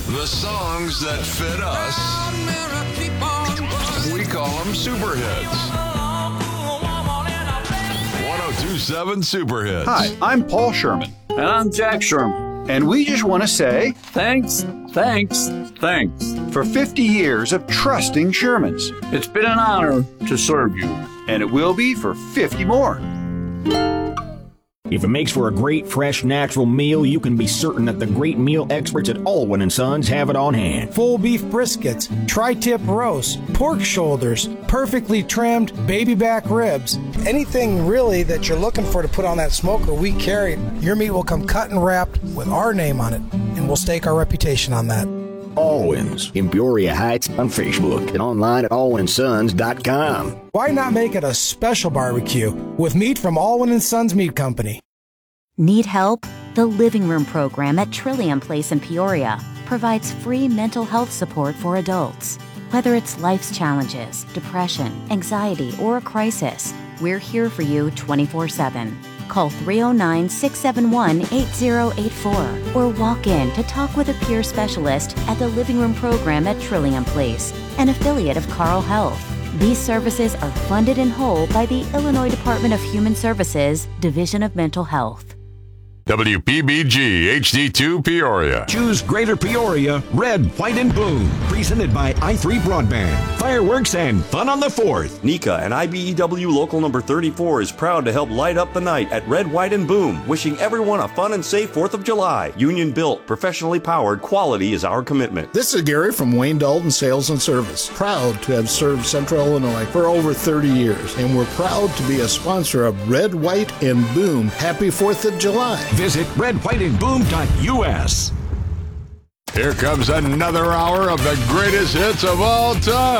The songs that fit us, we call them super hits. 1027 Super Hits. Hi, I'm Paul Sherman. And I'm Jack Sherman. And we just want to say Thanks for 50 years of trusting Shermans. It's been an honor to serve you. And it will be for 50 more. If it makes for a great, fresh, natural meal, you can be certain that the great meal experts at Alwyn & Sons have it on hand. Full beef briskets, tri-tip roasts, pork shoulders, perfectly trimmed baby back ribs. Anything really that you're looking for to put on that smoker, we carry. Your meat will come cut and wrapped with our name on it, and we'll stake our reputation on that. Alwyn's in Peoria Heights on Facebook and online at alwynsons.com. Why not make it a special barbecue with meat from Alwyn & Sons Meat Company? Need help? The Living Room program at Trillium Place in Peoria provides free mental health support for adults. Whether it's life's challenges, depression, anxiety, or a crisis, we're here for you 24/7. Call 309-671-8084 or walk in to talk with a peer specialist at the Living Room program at Trillium Place, an affiliate of Carle Health. These services are funded in whole by the Illinois Department of Human Services, Division of Mental Health. WPBG HD2 Peoria. Choose Greater Peoria, Red, White, and Boom. Presented by i3 Broadband. Fireworks and fun on the 4th. NECA and IBEW Local Number 34 is proud to help light up the night at Red, White, and Boom. Wishing everyone a fun and safe 4th of July. Union built, professionally powered, quality is our commitment. This is Gary from Wayne Dalton Sales and Service. Proud to have served Central Illinois for over 30 years. And we're proud to be a sponsor of Red, White, and Boom. Happy 4th of July. Visit redwhiteandboom.us. Here comes another hour of the greatest hits of all time.